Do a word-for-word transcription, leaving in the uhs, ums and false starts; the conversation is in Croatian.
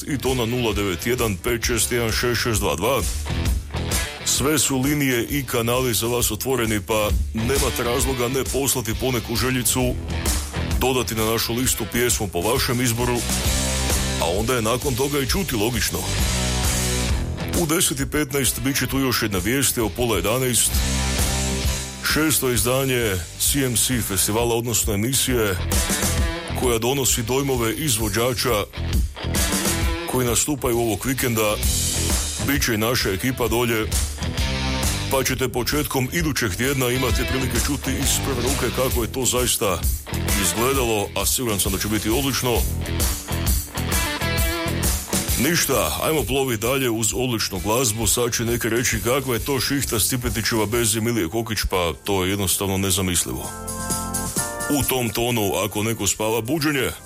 i to na nula devet jedan pet šest jedan šest šest dva dva. Sve su linije i kanali za vas otvoreni, pa nemate razloga ne poslati poneku željicu, dodati na našu listu pjesmu po vašem izboru, a onda je nakon toga i čuti, logično. U deset i petnaest bit će tu još jedna vijest, o pola jedanaest. Šesto izdanje C M C festivala, odnosno emisije koja donosi dojmove izvođača koji nastupaju ovog vikenda. Biće i naša ekipa dolje, pa ćete početkom idućeg tjedna imati prilike čuti iz prve ruke kako je to zaista izgledalo, a siguran sam da će biti odlično. Ništa, ajmo plovi dalje uz odličnu glazbu. Sad će neki reći kakva je to šihta Stipetićeva bez Emilije Kokić, pa to je jednostavno nezamislivo. U tom tonu, ako neko spava, buđenje.